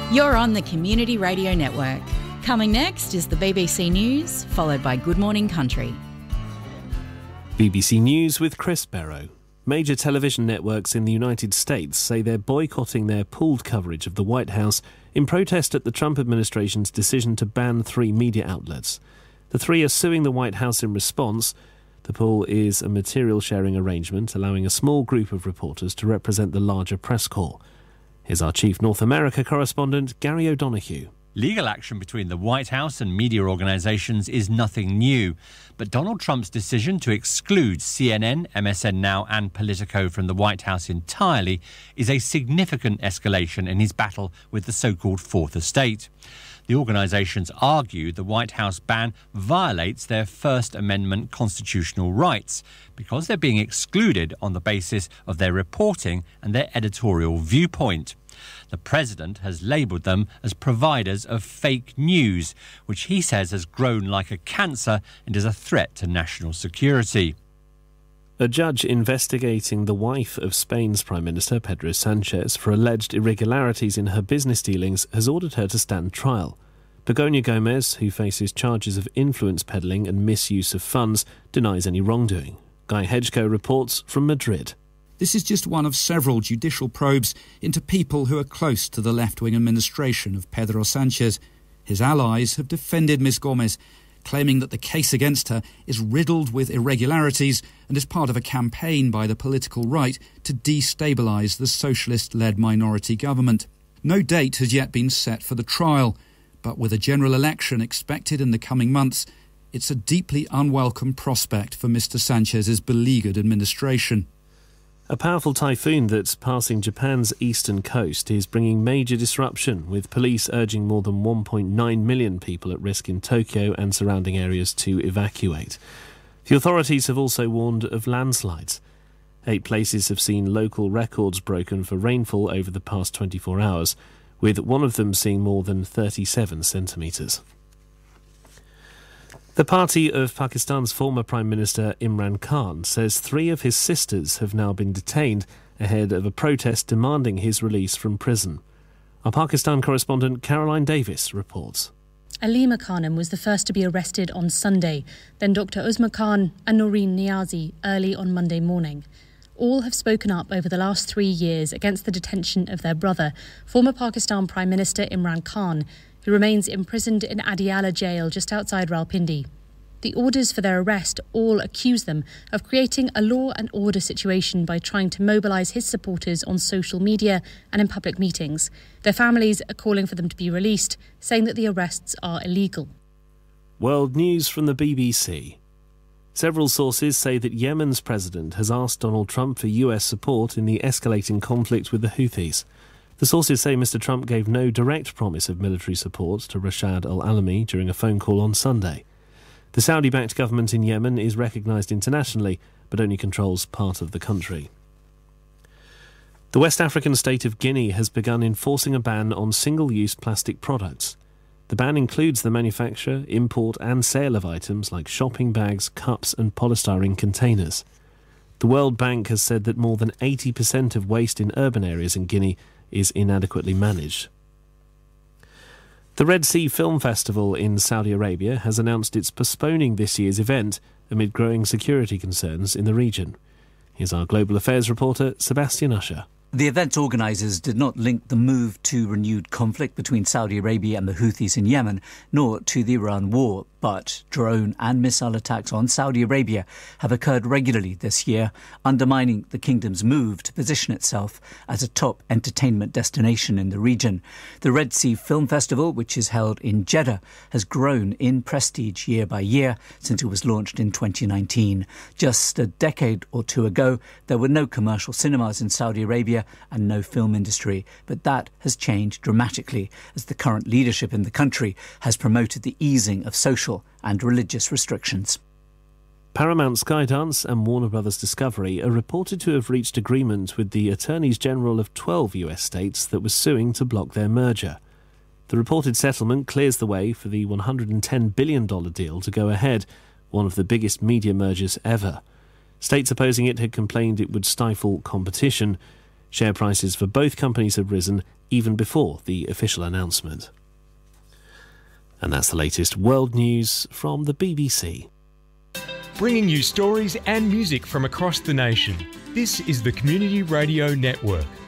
You're on the Community Radio Network. Coming next is the BBC News, followed by Good Morning Country. BBC News with Chris Barrow. Major television networks in the United States say they're boycotting their pooled coverage of the White House in protest at the Trump administration's decision to ban 3 media outlets. The 3 are suing the White House in response. The pool is a material sharing arrangement allowing a small group of reporters to represent the larger press corps. Here's our chief North America correspondent, Gary O'Donoghue. Legal action between the White House and media organisations is nothing new. But Donald Trump's decision to exclude CNN, MSN Now and Politico from the White House entirely is a significant escalation in his battle with the so-called Fourth Estate. The organisations argue the White House ban violates their First Amendment constitutional rights because they're being excluded on the basis of their reporting and their editorial viewpoint. The president has labelled them as providers of fake news, which he says has grown like a cancer and is a threat to national security. A judge investigating the wife of Spain's Prime Minister, Pedro Sanchez, for alleged irregularities in her business dealings has ordered her to stand trial. Begoña Gomez, who faces charges of influence peddling and misuse of funds, denies any wrongdoing. Guy Hedgecoe reports from Madrid. This is just one of several judicial probes into people who are close to the left-wing administration of Pedro Sanchez. His allies have defended Ms Gomez, claiming that the case against her is riddled with irregularities and is part of a campaign by the political right to destabilise the socialist-led minority government. No date has yet been set for the trial, but with a general election expected in the coming months, it's a deeply unwelcome prospect for Mr Sanchez's beleaguered administration. A powerful typhoon that's passing Japan's eastern coast is bringing major disruption, with police urging more than 1.9 million people at risk in Tokyo and surrounding areas to evacuate. The authorities have also warned of landslides. 8 places have seen local records broken for rainfall over the past 24 hours, with one of them seeing more than 37 centimetres. The party of Pakistan's former Prime Minister Imran Khan says 3 of his sisters have now been detained ahead of a protest demanding his release from prison. Our Pakistan correspondent Caroline Davis reports. Alima Khanum was the first to be arrested on Sunday, then Dr Uzma Khan and Noreen Niazi early on Monday morning. All have spoken up over the last 3 years against the detention of their brother, former Pakistan Prime Minister Imran Khan, who remains imprisoned in Adiala jail just outside Rawalpindi. The orders for their arrest all accuse them of creating a law and order situation by trying to mobilise his supporters on social media and in public meetings. Their families are calling for them to be released, saying that the arrests are illegal. World news from the BBC. Several sources say that Yemen's president has asked Donald Trump for US support in the escalating conflict with the Houthis. The sources say Mr Trump gave no direct promise of military support to Rashad al-Alami during a phone call on Sunday. The Saudi-backed government in Yemen is recognised internationally, but only controls part of the country. The West African state of Guinea has begun enforcing a ban on single-use plastic products. The ban includes the manufacture, import and sale of items like shopping bags, cups and polystyrene containers. The World Bank has said that more than 80% of waste in urban areas in Guinea is inadequately managed. The Red Sea Film Festival in Saudi Arabia has announced it's postponing this year's event amid growing security concerns in the region. Here's our Global Affairs reporter, Sebastian Usher. The event organisers did not link the move to renewed conflict between Saudi Arabia and the Houthis in Yemen, nor to the Iran war. But drone and missile attacks on Saudi Arabia have occurred regularly this year, undermining the kingdom's move to position itself as a top entertainment destination in the region. The Red Sea Film Festival, which is held in Jeddah, has grown in prestige year by year since it was launched in 2019. Just a decade or two ago, there were no commercial cinemas in Saudi Arabia and no film industry, but that has changed dramatically as the current leadership in the country has promoted the easing of social and religious restrictions. Paramount Skydance and Warner Bros. Discovery are reported to have reached agreement with the Attorneys General of 12 US states that were suing to block their merger. The reported settlement clears the way for the $110 billion deal to go ahead, one of the biggest media mergers ever. States opposing it had complained it would stifle competition. Share prices for both companies have risen even before the official announcement. And that's the latest world news from the BBC. Bringing you stories and music from across the nation. This is the Community Radio Network.